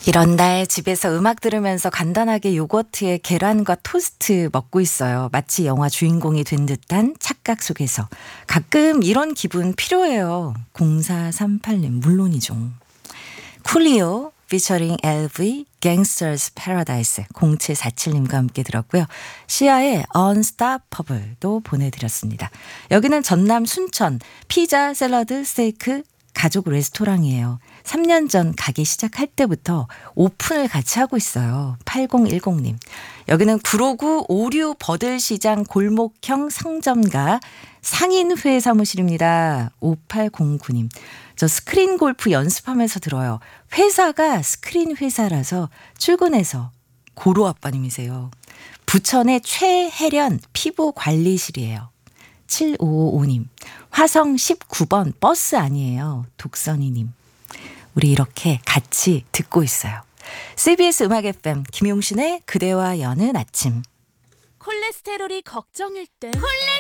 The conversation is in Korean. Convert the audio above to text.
이런 날 집에서 음악 들으면서 간단하게 요거트에 계란과 토스트 먹고 있어요. 마치 영화 주인공이 된 듯한 착각 속에서. 가끔 이런 기분 필요해요. 0438님 물론이죠. 쿨리오 피처링 LV Gangsters Paradise 0747님과 함께 들었고요. 시아의 Unstoppable도 보내드렸습니다. 여기는 전남 순천 피자 샐러드 스테이크 가족 레스토랑이에요. 3년 전 가게 시작할 때부터 오픈을 같이 하고 있어요. 8010님. 여기는 구로구 오류 버들시장 골목형 상점가 상인회 사무실입니다. 5809님. 저 스크린 골프 연습하면서 들어요. 회사가 스크린 회사라서 출근해서 고로 아빠님이세요. 부천의 최혜련 피부관리실이에요. 7555님. 화성 19번 버스 아니에요. 독선이님. 우리 이렇게 같이 듣고 있어요. CBS 음악 FM 김용신의 그대와 여는 아침. 콜레스테롤이 걱정일 땐